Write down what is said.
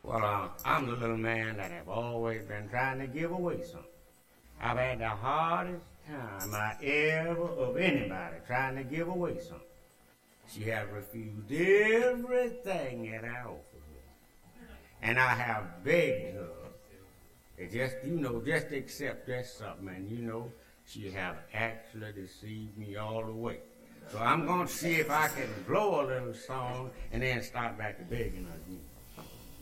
Well, I'm the little man that have always been trying to give away something. I've had the hardest time I ever of anybody trying to give away something. She has refused everything that I offered her. And I have begged her to just accept that something. And she have actually deceived me all the way. So I'm going to see if I can blow a little song and then start back to begging her again.